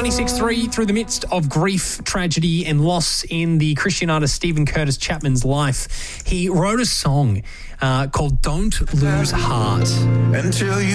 96.3, through the midst of grief, tragedy and loss in the Christian artist Stephen Curtis Chapman's life, he wrote a song called Don't Lose Heart. Until you